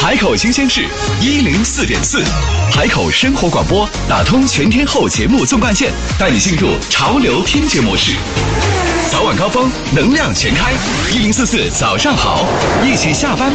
海口新鲜事104.4，海口生活广播打通全天候节目纵贯线，带你进入潮流听觉模式。早晚高峰能量全开，1044早上好，一起下班。